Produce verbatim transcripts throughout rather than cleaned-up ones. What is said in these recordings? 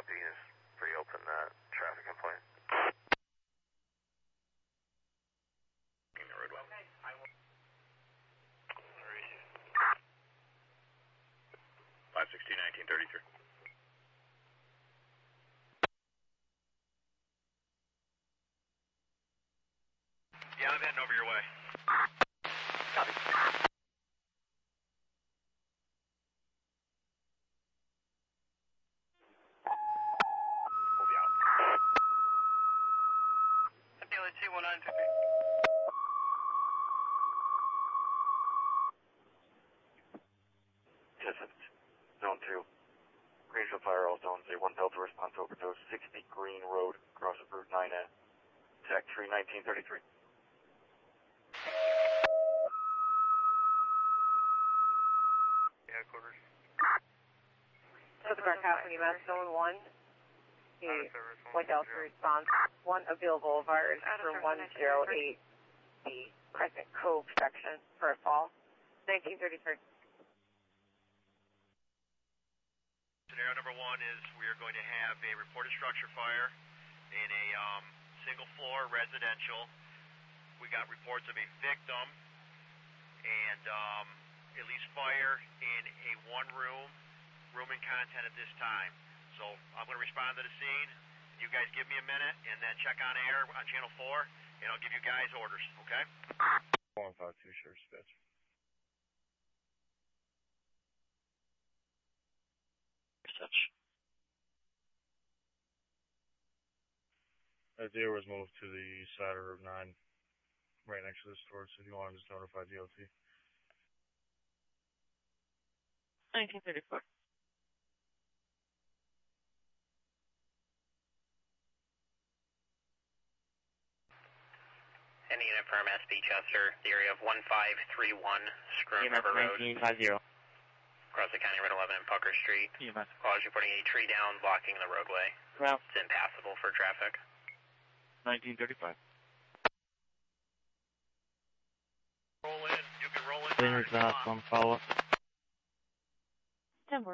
Copy is reopen that traffic complaint. In the roadway. Okay, I will. five sixteen, nineteen thirty-three. Yeah, I'm heading over your way. Copy. We'll be out. Daily two one nine fifty. Distance. Zone two. Greenfield Fire, all zones, A one Delta response overdose, sixty Green Road, across of Route nine N. Tech three nineteen thirty-three. Yeah, quarters. Delta Car California, Mass Zone one. White Delta response. One available virus for one zero eight B Crescent Cove section for a fall. nineteen thirty-three. Scenario number one is we are going to have a reported structure fire in a um, single floor residential. We got reports of a victim and um, at least fire in a one room, room and content at this time. So I'm going to respond to the scene. You guys give me a minute and then check on air on channel four and I'll give you guys orders, okay? one five two, sure, dispatch. Such. That deer was moved to the side of Route nine, right next to the store, so if you want to just notify D O T. nineteen thirty-four. Any unit firm S B Chester, the area of one five three one, Screw River Road. nineteen fifty. Across the County Road eleven, Pucker Street. E M S. Cause reporting a tree down blocking the roadway. Well. It's impassable for traffic. nineteen thirty-five. Roll in, you can roll in. Cleaner's not on follow up. ten four.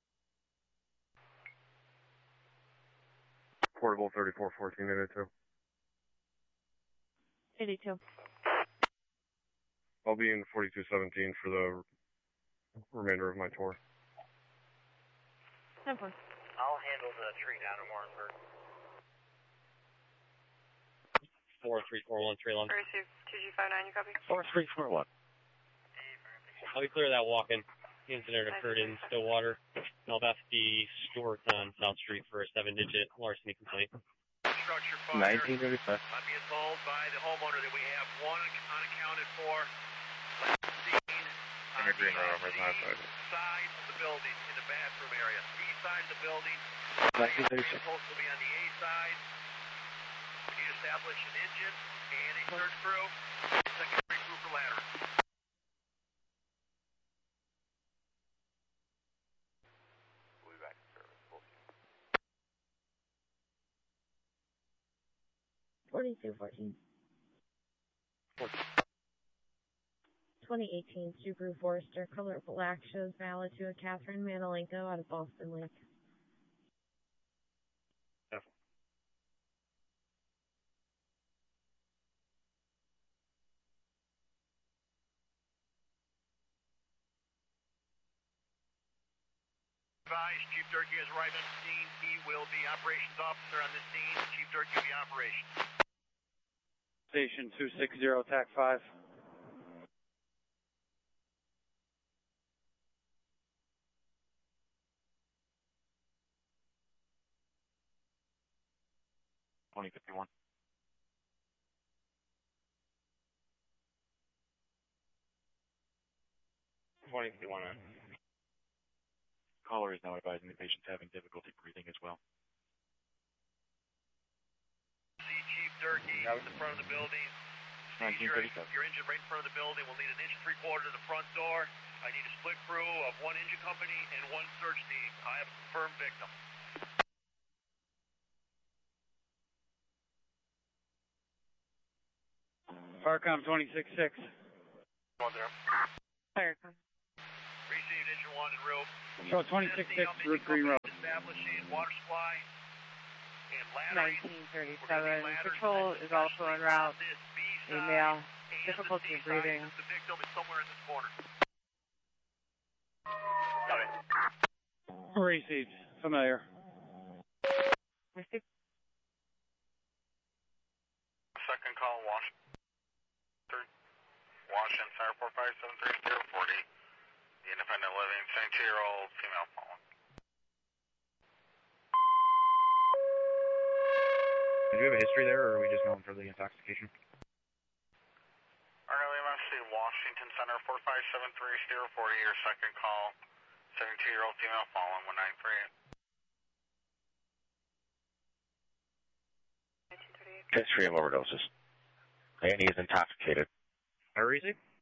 Portable thirty-four fourteen eighty-two. eighty-two. I'll be in forty-two seventeen for the remainder of my tour. ten four. I'll handle the tree down in Warrenburg. four three four one three one. Receive two G five nine, you copy? four three four one. I'll be clear of that walk-in. The incident occurred in Stillwater. I'll ask the store on South Street for a seven-digit larceny complaint. Structure fire. nineteen thirty-five. I'm being told by the homeowner that we have one unaccounted for last seen on the Green Road, right east side. side of the building, in the bathroom area. East side of the building. nineteen thirty-six. Supposed to be on the A side. We need to establish an engine and a search crew. Secondary crew for ladder. We'll be back in service. forty-two fourteen. twenty eighteen Subaru Forester, color black, shows valid to a Catherine Manolenko out of Boston Lake. Advised, Chief Durkee has arrived on the scene. He will be operations officer on the scene. Chief Durkee will be operations. Station two six zero, T A C five. twenty fifty-one. twenty fifty-one. Caller is now advising the patient's having difficulty breathing as well. See Chief Durkee in the front of the building. nineteen thirty-seven. Your engine right in front of the building. We'll need an inch and three quarter to the front door. I need a split crew of one engine company and one search team. I have a confirmed victim. Firecom twenty-six six. One zero. Firecom. Received engine one and roof. Show twenty-six six, Route Green Road. establishing water supply and laddering. nineteen thirty-seven. Patrol is also en route. A male. Difficulty breathing. The victim is somewhere in this corner. Got it. Received. Familiar. Received. Second call, Washington. Washington, Center four five seven three zero forty. The independent living, seventy-two-year-old female fallen. Do we have a history there, or are we just going for the intoxication? R L M S C, Washington Center four five seven three zero forty, your second call, seventy-two-year-old female fallen, one nine three eight. History of overdoses. And he is intoxicated. Where is he?